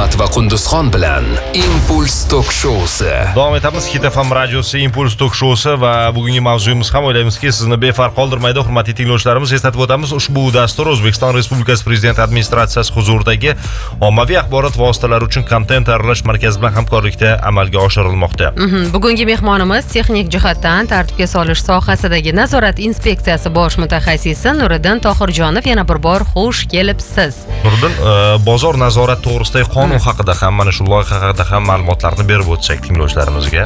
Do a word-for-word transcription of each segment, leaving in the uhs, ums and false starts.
Ahmad va Qunduzxon bilan Impuls Tok Showsi. Davom etamiz. Hit F M radiosi Impuls Tok Showsi va bugungi mavzuyimiz ham o'ylaymizki sizni befarq qoldirmaydi. Hurmatli tinglovchilarimiz, eslatib o'tamiz, ushbu dastur O'zbekiston Respublikasi Prezident administratsiyasi huzuridagi ommaviy axborot vositalari uchun kontent tayyorlash markazi bilan hamkorlikda amalga oshirilmoqda. Bugungi mehmonimiz texnik jihatdan tartibga solish sohasidagi nazorat inspeksiyasi bosh mutaxassisi Nuriddin Tohirjonov. Yana bir bor xush kelibsiz. Nuriddin, bozor nazorati to'g'risidagi qonun haqida ham, mana shu loyiha haqida ham ma'lumotlarni berib o'tsak tinglovchilarimizga.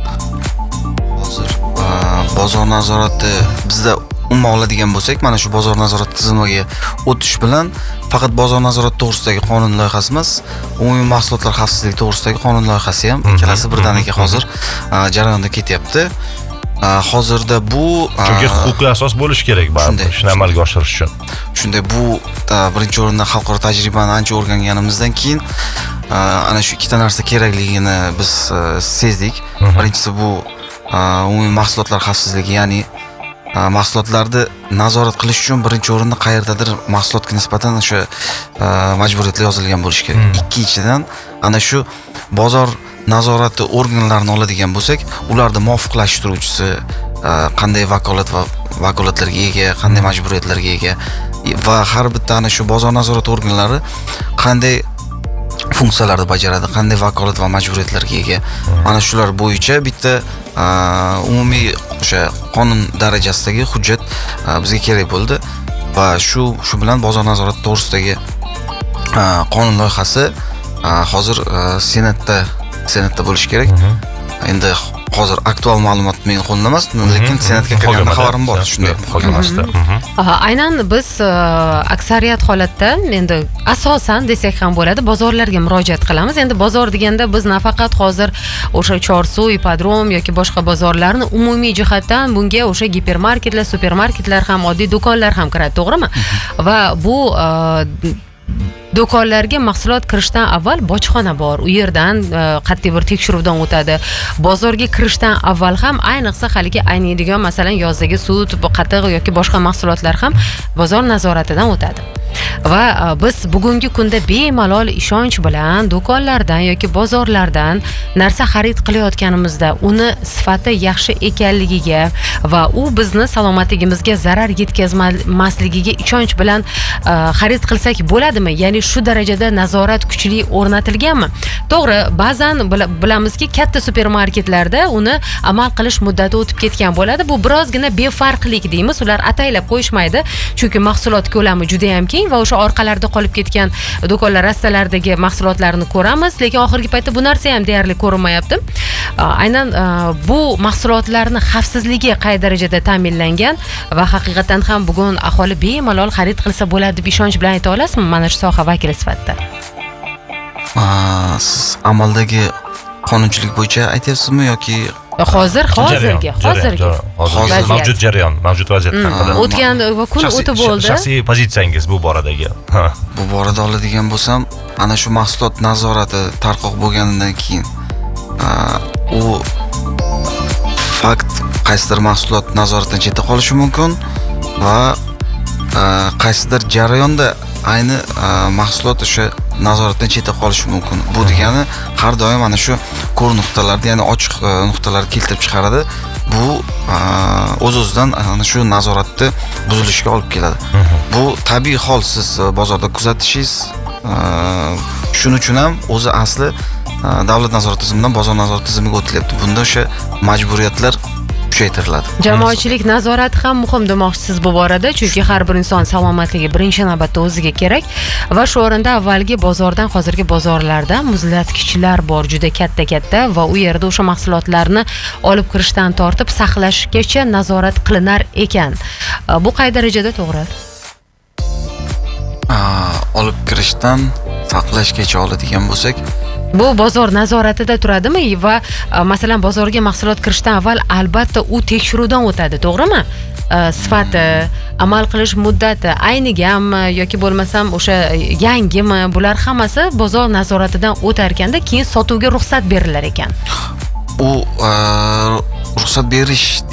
Hozir bozor nazorati bizda umuman oladigan bo'lsak, mana shu bozor nazorati tizimiga o'tish bilan faqat bozor nazorati to'g'risidagi qonun loyihasi emas, umumiy mahsulotlar xavfsizligi to'g'risidagi qonun loyihasi ham ikkalasi birdaniga hozir jarayonda ketyapti. Hozirda bu chunki huquqiy asos bo'lish kerak baribir ishni amalga oshirish uchun. Shunday, bu birinchi o'rinda xalqaro tajribani ancha o'rganganimizdan keyin ana shu ikkita narsa kerakligini biz sezdik. Birinchisi bu umumiy mahsulotlar xavfsizligi, ya'ni mahsulotlarni nazorat qilish uchun birinchi o'rinda qayerdadir mahsulotga nisbatan o'sha majburiyatlar yozilgan bo'lishi kerak. Ikkinchidan, ana shu bozor nazorati organlarini oladigan bo'lsak, ularni muvofiqlashtiruvchisi qanday vakolat va vakolatlarga ega, qanday majburiyatlarga ega va har bitta ana shu bozor nazorati organlari qanday funksiyalarni bajaradi, qanday vakolat va majburiyatlarga ega. Mana shular bo'yicha bitta umumiy o'sha qonun darajasidagi hujjat bizga kerak bo'ldi va shu shu bilan bozor nazorati to'g'risidagi qonun loyihasi hozir senatda senatda bo'lishi kerak. Endi hozir aktual ma'lumot mening qo'limda emas, lekin senatga kirgan xabarim bor. Shunday muhokamasida. Aynan biz aksariyat holatda endi asosan desak ham bo'ladi, bozorlarga murojaat qilamiz. Endi bozor deganda biz nafaqat hozir o'sha Chorsu, Ipodrom yoki boshqa bozorlarni umumiy jihatdan bunga o'sha gipermarketlar, supermarketlar ham, oddiy do'konlar ham kiradi, to'g'rimi? Va bu do'konlarga mahsulot kirishdan avval bojxona bor. U yerdan qat'iy bir tekshiruvdan o'tadi. Bozorga kirishdan avval ham ayniqsa haligi ayniydigan, masalan, yozdagi sut, qatiq yoki boshqa mahsulotlar ham bozor nazoratidan o'tadi. Va biz bugungi kunda bemalol ishonch bilan do'konlardan yoki bozorlardan narsa xarid qilayotganimizda uni sifati yaxshi ekanligiga va u bizni salomatligimizga zarar yetkazmasligiga ishonch bilan xarid qilsak bo'ladimi? Ya'ni shu darajada nazorat kuchli o'rnatilganmi? To'g'ri, ba'zan bilamizki, katta supermarketlarda uni amal qilish muddati o'tib ketgan bo'ladi. Bu birozgina befarqlik deymiz. Ular ataylab qo'yishmaydi, chunki mahsulot ko'lami juda ham keng va o'sha orqalarda qolib ketgan do'konlar rastalardagi mahsulotlarni ko'ramiz, lekin oxirgi paytda bu narsa ham deyarli ko'rinmayapti. Aynan bu mahsulotlarni xavfsizligi qay darajada ta'minlangan va haqiqatan ham bugun aholi bemalol xarid qilsa bo'ladi deb ishonch bilan ayta olasizmi, mana shu soha vakili sifatida? Siz amaldagi qonunchilik bo'yicha aytyapsizmi yoki hozir hozirgi hozirgi hozir mavjud jarayon, mavjud vaziyat haqida? O'tgan va kun o'tib bo'ldi. Shaxsiy pozitsiyangiz bu boradagi. Bu borada oladigan bo'lsam, ana shu mahsulot nazorati tarqoq bo'lganidan keyin u fakt qaysidir mahsulot nazoratdan chetda qolishi mumkin va qaysidir jarayonda ayni mahsulot o'sha nazoratdan chetda qolishi mumkin. Bu degani har doim ana shu ko'r nuqtalarni, ya'ni ochiq nuqtalarni keltirib chiqaradi. Bu o'z-o'zidan ana shu nazoratni buzilishiga olib keladi. Bu tabiiy hol, siz bozorda kuzatishingiz. Shuning uchun ham o'zi asli davlat nazorati tizimidan bozor nazorati tizimiga o'tilyapti. Bunda o'sha majburiyatlar kuchaytiriladi. Jamoatchilik nazorati ham muhim demoqchisiz bu borada, chunki har bir inson salomatligi birinchi navbatda o'ziga kerak va shu o'rinda avvalgi bozordan hozirgi bozorlarda muzlatkichlar bor, juda katta-katta va u yerda o'sha mahsulotlarni olib kirishdan tortib saqlashgacha nazorat qilinar ekan. Bu qay darajada to'g'ri? Olib kirishdan saqlashgacha oladigan bo'lsak, bu bozor nazoratida turadimi va masalan bozorga mahsulot kirishdan avval albatta u tekshiruvdan o'tadi, to'g'rimi? Sifati, amal qilish muddati, aynigami yoki bo'lmasam o'sha yangimi, bular hammasi bozor nazoratidan o'tar ekanda, keyin sotuvga ruxsat berilar ekan. U ruxsat berish